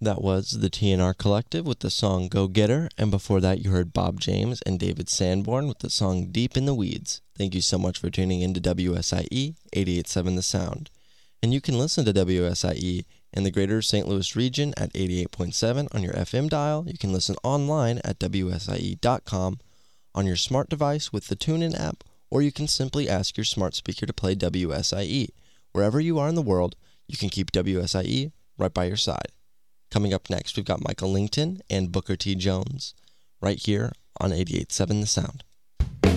That was the TNR Collective with the song Go Getter, and before that you heard Bob James and David Sanborn with the song Deep in the Weeds. Thank you so much for tuning in to WSIE 88.7 The Sound. And you can listen to WSIE in the greater St. Louis region at 88.7 on your FM dial. You can listen online at WSIE.com on your smart device with the TuneIn app, or you can simply ask your smart speaker to play WSIE. Wherever you are in the world, you can keep WSIE right by your side. Coming up next, we've got Michael Lington and Booker T. Jones right here on 88.7 The Sound.